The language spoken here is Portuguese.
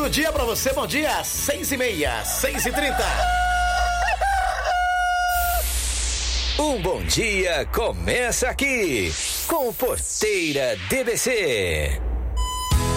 Ótimo dia pra você, bom dia, 6h30, 6h30. Um bom dia começa aqui com o Porteira DBC.